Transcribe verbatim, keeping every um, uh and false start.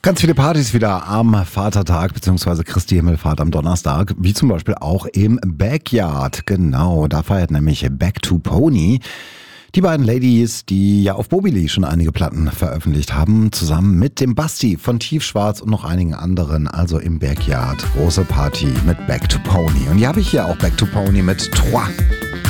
Ganz viele Partys wieder am Vatertag bzw. Christi Himmelfahrt am Donnerstag, wie zum Beispiel auch im Backyard. Genau, da feiert nämlich Back to Pony. Die beiden Ladies, die ja auf Mobily schon einige Platten veröffentlicht haben, zusammen mit dem Basti von Tiefschwarz und noch einigen anderen, also im Backyard. Große Party mit Back to Pony. Und hier habe ich hier auch Back to Pony mit Trois.